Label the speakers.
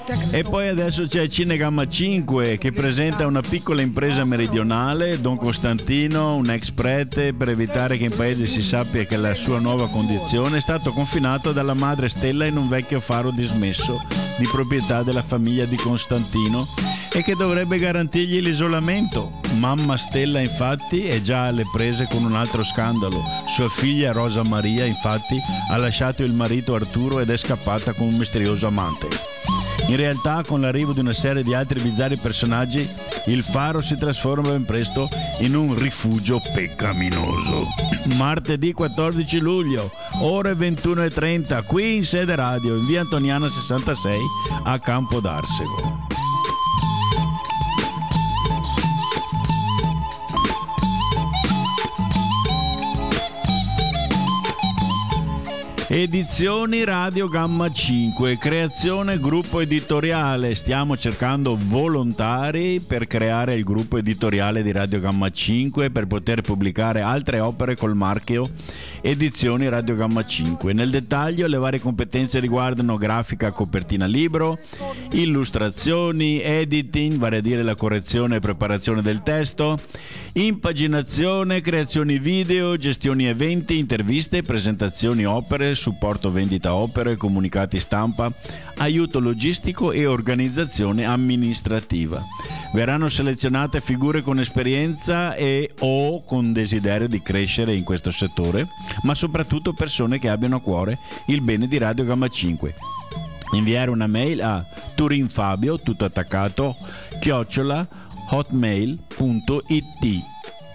Speaker 1: E poi adesso c'è Cinegamma 5 che presenta una piccola impresa meridionale, Don Costantino, un ex prete, per evitare che in paese si sappia che la sua nuova condizione è stato confinato dalla madre Stella in un vecchio faro dismesso di proprietà della famiglia di Costantino e che dovrebbe garantirgli l'isolamento. Mamma Stella infatti è già alle prese con un altro scandalo. Sua figlia Rosa Maria infatti ha lasciato il marito Arturo ed è scappata con un misterioso amante. In realtà, con l'arrivo di una serie di altri bizzarri personaggi, il faro si trasforma ben presto in un rifugio peccaminoso. Martedì 14 luglio, ore 21:30, qui in sede radio, in via Antoniana 66, a Campo d'Arsego. Edizioni Radio Gamma 5, creazione gruppo editoriale. Stiamo cercando volontari per creare il gruppo editoriale di Radio Gamma 5 per poter pubblicare altre opere col marchio Edizioni Radio Gamma 5. Nel dettaglio le varie competenze riguardano grafica, copertina libro, illustrazioni, editing, vale a dire la correzione e preparazione del testo, impaginazione, creazioni video, gestioni eventi, interviste, presentazioni opere, supporto vendita opere, comunicati stampa, aiuto logistico e organizzazione amministrativa. Verranno selezionate figure con esperienza e o con desiderio di crescere in questo settore, ma soprattutto persone che abbiano a cuore il bene di Radio Gamma 5. Inviare una mail a turinfabio, tutto attaccato, @hotmail.it.